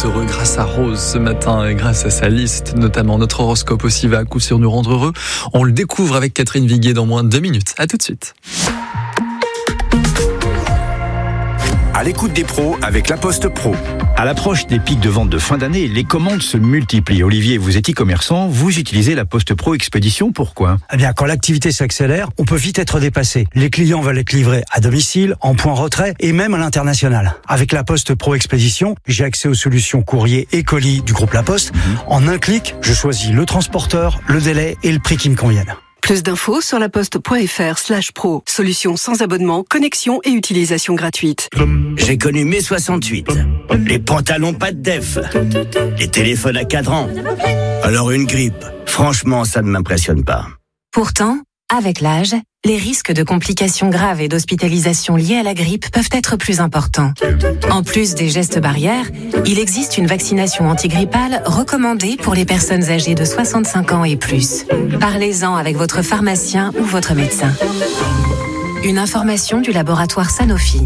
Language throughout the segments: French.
heureux grâce à Rose ce matin et grâce à sa liste, notamment notre horoscope aussi va à coup sûr nous rendre heureux. On le découvre avec Catherine Viguier dans moins de 2 minutes. À tout de suite. À l'écoute des pros avec La Poste Pro. À l'approche des pics de vente de fin d'année, les commandes se multiplient. Olivier, vous êtes e-commerçant, vous utilisez La Poste Pro Expédition, pourquoi ? Eh bien, quand l'activité s'accélère, on peut vite être dépassé. Les clients veulent être livrés à domicile, en point retrait et même à l'international. Avec La Poste Pro Expédition, j'ai accès aux solutions courrier et colis du groupe La Poste. En un clic, je choisis le transporteur, le délai et le prix qui me conviennent. Plus d'infos sur laposte.fr/pro. Solution sans abonnement, connexion et utilisation gratuite. J'ai connu mai 68. Les pantalons pas de def. Les téléphones à cadran. Alors une grippe. Franchement, ça ne m'impressionne pas. Pourtant, avec l'âge, les risques de complications graves et d'hospitalisation liées à la grippe peuvent être plus importants. En plus des gestes barrières, il existe une vaccination antigrippale recommandée pour les personnes âgées de 65 ans et plus. Parlez-en avec votre pharmacien ou votre médecin. Une information du laboratoire Sanofi.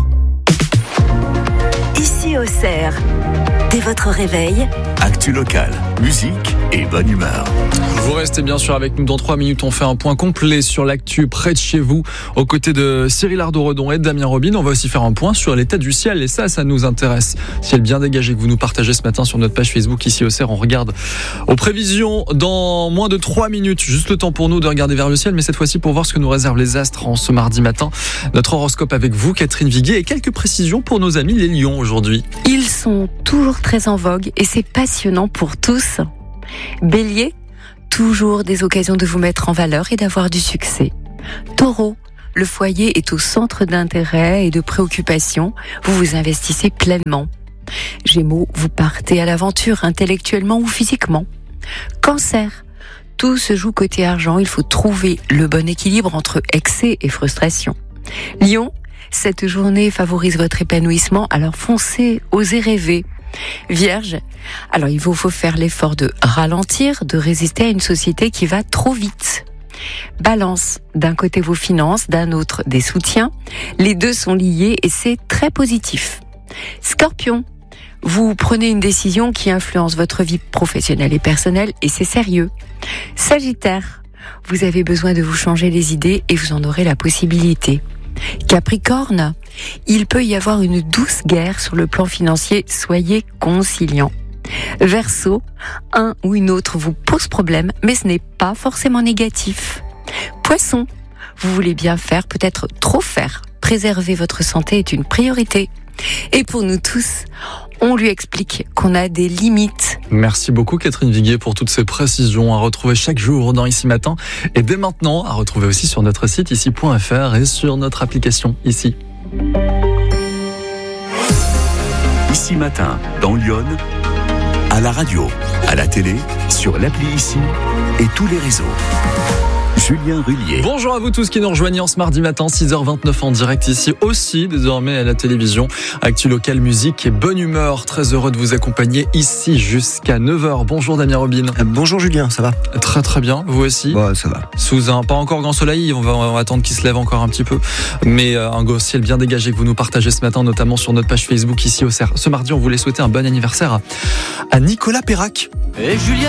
Ici Auxerre. Dès votre réveil, Actu locale, musique et bonne humeur. Vous restez bien sûr avec nous dans 3 minutes. On fait un point complet sur l'actu près de chez vous. Aux côtés de Cyril Ardo-Redon et de Damien Robin, on va aussi faire un point sur l'état du ciel. Et ça nous intéresse. Ciel bien dégagé que vous nous partagez ce matin sur notre page Facebook ici au Cerf. On regarde aux prévisions dans moins de 3 minutes. Juste le temps pour nous de regarder vers le ciel, mais cette fois-ci pour voir ce que nous réservent les astres en ce mardi matin. Notre horoscope avec vous, Catherine Viguier, et quelques précisions pour nos amis les lions aujourd'hui. Ils sont toujours très en vogue et c'est passionnant pour tous. Bélier, toujours des occasions de vous mettre en valeur et d'avoir du succès. Taureau, le foyer est au centre d'intérêt et de préoccupation. Vous vous investissez pleinement. Gémeaux, vous partez à l'aventure intellectuellement ou physiquement. Cancer, tout se joue côté argent. Il faut trouver le bon équilibre entre excès et frustration. Lion, cette journée favorise votre épanouissement, alors foncez, osez rêver. Vierge, alors il vous faut faire l'effort de ralentir, de résister à une société qui va trop vite. Balance, d'un côté vos finances, d'un autre des soutiens. Les deux sont liés et c'est très positif. Scorpion, vous prenez une décision qui influence votre vie professionnelle et personnelle et c'est sérieux. Sagittaire, vous avez besoin de vous changer les idées et vous en aurez la possibilité. Capricorne, il peut y avoir une douce guerre sur le plan financier, soyez conciliant. Verseau, un ou une autre vous pose problème, mais ce n'est pas forcément négatif. Poisson, vous voulez bien faire, peut-être trop faire. Préserver votre santé est une priorité. Et pour nous tous, on lui explique qu'on a des limites. Merci beaucoup Catherine Viguier pour toutes ces précisions à retrouver chaque jour dans Ici Matin et dès maintenant à retrouver aussi sur notre site ici.fr et sur notre application Ici. Ici Matin, dans Lyon, à la radio, à la télé, sur l'appli Ici et tous les réseaux. Julien Rullier. Bonjour à vous tous qui nous rejoignez en ce mardi matin, 6h29 en direct ici aussi, désormais à la télévision. Actu locale, musique et bonne humeur. Très heureux de vous accompagner ici jusqu'à 9h. Bonjour Damien Robin. Bonjour Julien, ça va ? Très très bien, vous aussi ? Ouais, ça va. Sous un pas encore grand soleil, on va attendre qu'il se lève encore un petit peu. Mais un beau ciel bien dégagé que vous nous partagez ce matin, notamment sur notre page Facebook ici au Cerf. Ce mardi, on voulait souhaiter un bon anniversaire à Nicolas Perrac. Et Julien